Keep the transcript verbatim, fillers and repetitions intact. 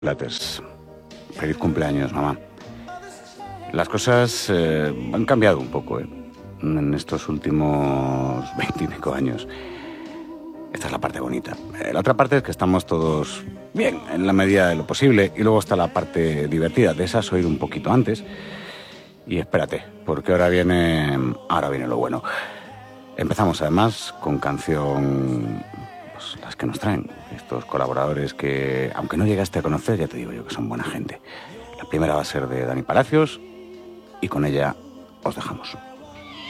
Lates. Feliz cumpleaños, mamá. Las cosas eh, han cambiado un poco eh, en estos últimos veinticinco años. Esta es la parte bonita. Eh, la otra parte es que estamos todos bien, en la medida de lo posible. Y luego está la parte divertida. De esas oír un poquito antes. Y espérate, porque ahora viene, ahora viene lo bueno. Empezamos además con canción... Pues las que nos traen estos colaboradores que, aunque no llegaste a conocer, ya te digo yo que son buena gente. La primera va a ser de Dani Palacios y con ella os dejamos.